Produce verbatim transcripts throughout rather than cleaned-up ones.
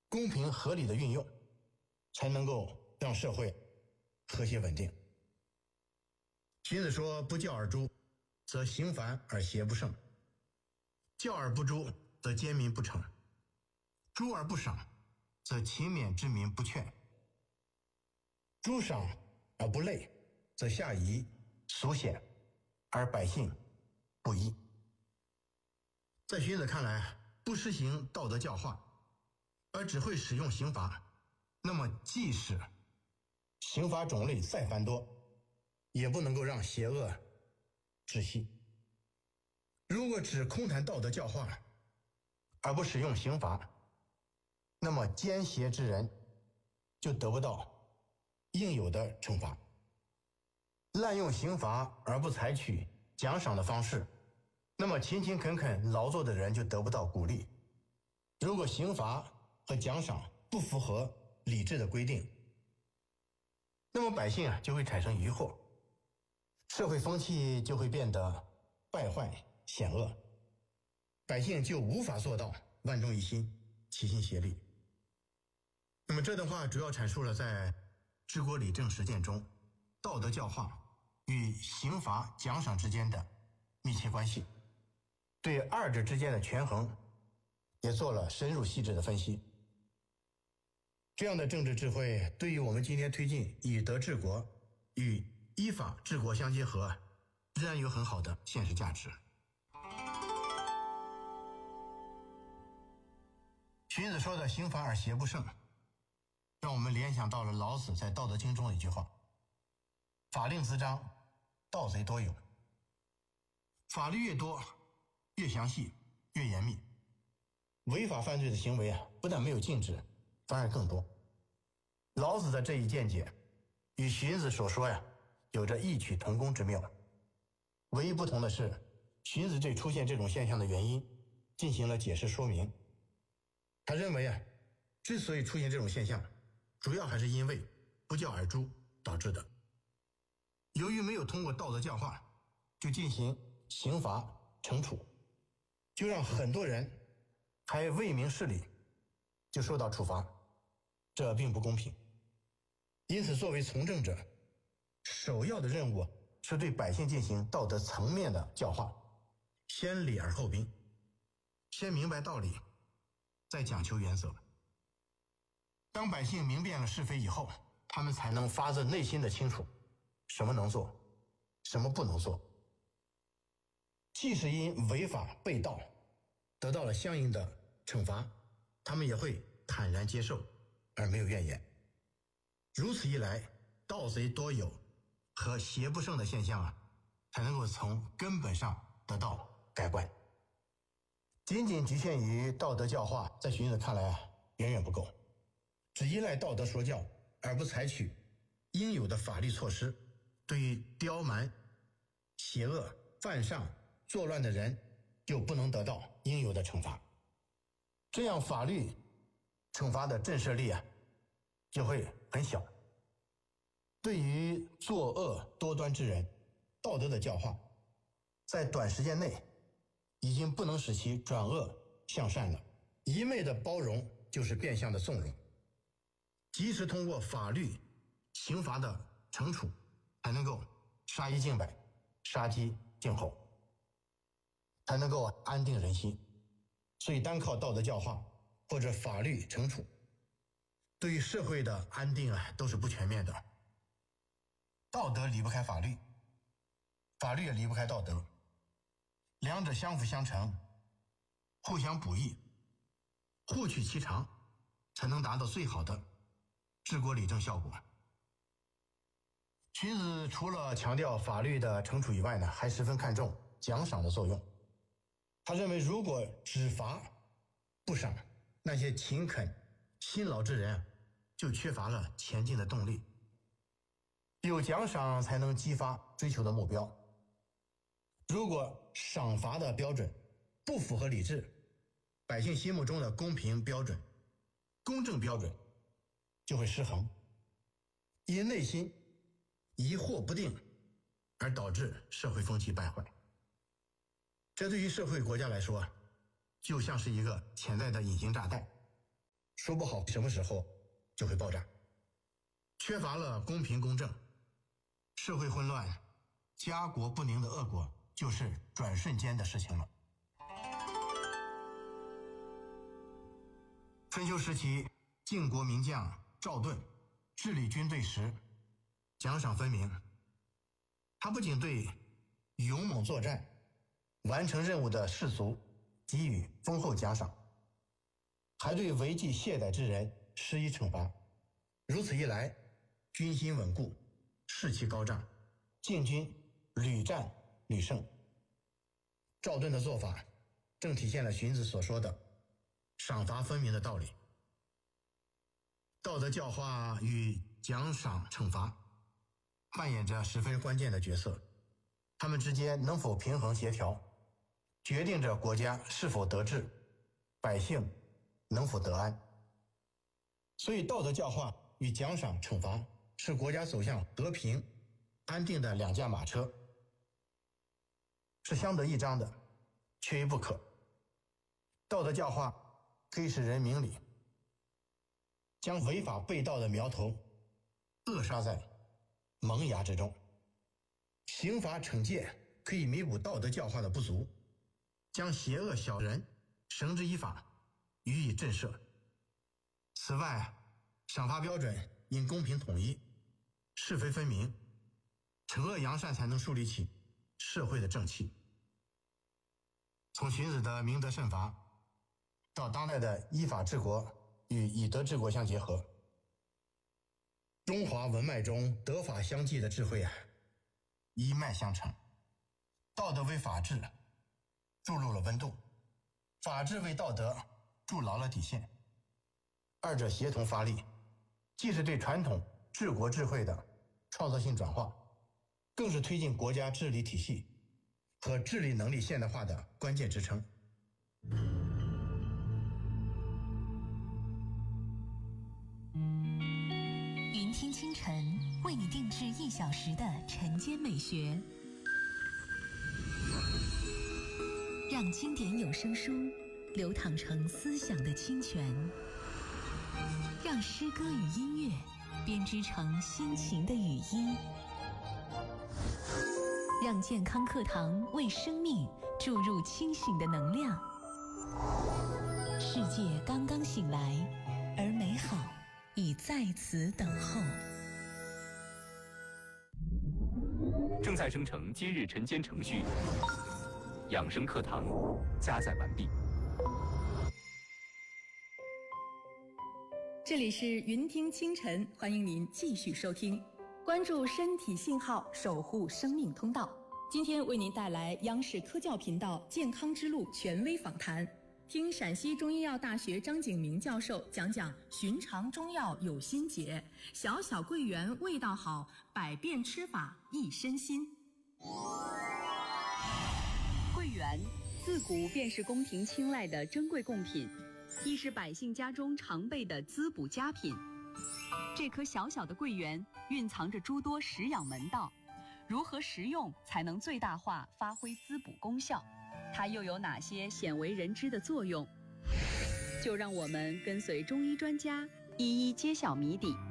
公平合理的运用，才能够让社会和谐稳定。荀子说：不教而诛，则刑繁而邪不胜；教而不诛，则奸民不成；诛而不赏，则勤勉之民不劝；诛赏而不累，则下夷俗显，而百姓不依。在荀子看来，不实行道德教化，而只会使用刑罚，那么即使刑罚种类再繁多，也不能够让邪恶止息。如果只空谈道德教化，而不使用刑罚，那么奸邪之人就得不到应有的惩罚。滥用刑罚而不采取奖赏的方式，那么勤勤恳恳劳作的人就得不到鼓励。如果刑罚和奖赏不符合理智的规定，那么百姓啊就会产生疑惑，社会风气就会变得败坏险恶，百姓就无法做到万众一心，齐心协力。那么这段话主要阐述了在治国理政实践中，道德教化与刑罚奖赏之间的密切关系，对二者之间的权衡也做了深入细致的分析。这样的政治智慧对于我们今天推进以德治国与依法治国相结合，仍然有很好的现实价值。荀子说的刑罚而邪不胜，让我们联想到了老子在《道德经》中的一句话：法令滋章，盗贼多有。法律越多，越详细，越严密，违法犯罪的行为啊，不但没有禁止，反而更多。老子的这一见解与荀子所说呀，有着异曲同工之妙。唯一不同的是，荀子对出现这种现象的原因进行了解释说明。他认为啊，之所以出现这种现象，主要还是因为不教而诛导致的。由于没有通过道德教化就进行刑罚惩处，就让很多人还未明事理就受到处罚，这并不公平。因此作为从政者，首要的任务是对百姓进行道德层面的教化，先礼而后兵，先明白道理，再讲求原则。当百姓明辨了是非以后，他们才能发自内心的清楚什么能做，什么不能做。即使因违法被盗得到了相应的惩罚，他们也会坦然接受而没有怨言。如此一来，盗贼多有和邪不胜的现象啊，才能够从根本上得到改观。仅仅局限于道德教化，在荀子看来啊，远远不够。只依赖道德说教而不采取应有的法律措施，对于刁蛮、邪恶、犯上、作乱的人就不能得到应有的惩罚。这样法律惩罚的震慑力啊，就会很小。对于作恶多端之人，道德的教化在短时间内已经不能使其转恶向善了。一昧的包容就是变相的纵容。及时通过法律刑罚的惩处，才能够杀一儆百，杀鸡儆猴，才能够安定人心。所以单靠道德教化或者法律惩处，对于社会的安定啊，都是不全面的。道德离不开法律，法律也离不开道德，两者相辅相成，互相补益，互取其长，才能达到最好的治国理政效果。荀子除了强调法律的惩处以外呢，还十分看重奖赏的作用。他认为，如果只罚不赏，那些勤恳辛劳之人就缺乏了前进的动力。有奖赏才能激发追求的目标。如果赏罚的标准不符合理智，百姓心目中的公平标准、公正标准就会失衡，因内心疑惑不定而导致社会风气败坏。这对于社会国家来说，就像是一个潜在的隐形炸弹，说说不好什么时候就会爆炸。缺乏了公平公正，社会混乱，家国不宁的恶果就是转瞬间的事情了。春秋时期，晋国名将赵盾治理军队时，奖赏分明。他不仅对勇猛作战、完成任务的士卒给予丰厚奖赏，还对违纪懈怠之人施以惩罚。如此一来，军心稳固，士气高涨，晋军屡战屡胜。赵盾的做法正体现了荀子所说的赏罚分明的道理。道德教化与奖赏惩罚扮演着十分关键的角色，他们之间能否平衡协调，决定着国家是否得志，百姓能否得安。所以道德教化与奖赏惩罚是国家走向和平安定的两驾马车，是相得益彰的，缺一不可。道德教化可以使人明理，将违法被盗的苗头扼杀在萌芽之中。刑罚惩戒可以弥补道德教化的不足，将邪恶小人绳之以法，予以震慑。此外，赏罚标准应公平统一，是非分明，惩恶扬善，才能树立起社会的正气。从荀子的明德慎罚到当代的依法治国与以德治国相结合，中华文脉中德法相济的智慧啊，一脉相承。道德为法治注入了温度，法治为道德筑牢了底线，二者协同发力，既是对传统治国智慧的创造性转化，更是推进国家治理体系和治理能力现代化的关键支撑。 云听清晨为你定制一小时的晨间美学，让经典有声书流淌成思想的清泉，让诗歌与音乐编织成心情的雨衣，让健康课堂为生命注入清醒的能量。世界刚刚醒来，而美好已在此等候。 正在生成今日晨间程序，养生课堂加载完毕。 这里是云听清晨，欢迎您继续收听，关注身体信号，守护生命通道。今天为您带来央视科教频道健康之路权威访谈，听陕西中医药大学张景明教授讲讲寻常中药有心结，小小桂圆味道好，百变吃法益身心。桂圆自古便是宫廷青睐的珍贵贡品，亦是百姓家中常备的滋补佳品。这颗小小的桂圆蕴藏着诸多食养门道，如何食用才能最大化发挥滋补功效？它又有哪些鲜为人知的作用？就让我们跟随中医专家一一揭晓谜底。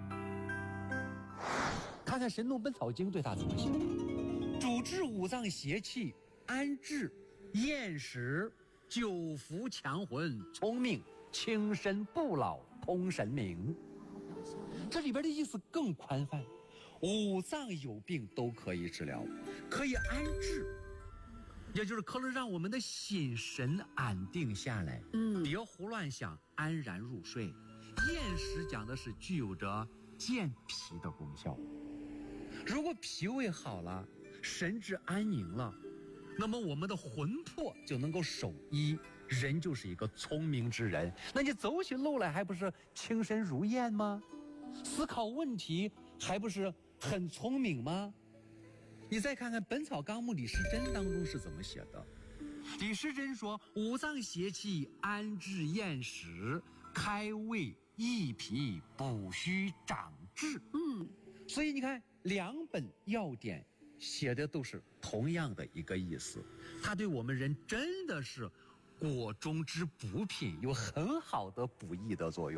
看看《神农本草经》对它怎么写：主治五脏邪气，安志、厌食、久服强魂、聪明、轻身不老、通神明。这里边的意思更宽泛，五脏有病都可以治疗，可以安志，也就是可能让我们的心神安定下来，嗯，别胡乱想，安然入睡。厌食讲的是具有着健脾的功效。如果脾胃好了，神志安宁了，那么我们的魂魄就能够守一，人就是一个聪明之人。那你走起路来还不是轻身如燕吗？思考问题还不是很聪明吗？你再看看《本草纲目》李时珍当中是怎么写的。李时珍说：五脏邪气，安志厌食，开胃益脾，补虚长志。嗯，所以你看两本要点写的都是同样的一个意思，它对我们人真的是果中之补品，有很好的补益的作用。